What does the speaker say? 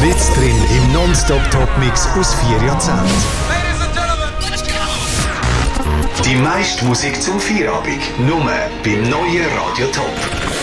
Mit drin im Non-Stop-Top-Mix aus 4 Jahrzehnten. Die meiste Musik zum Feierabend, nur beim neuen Radio Top.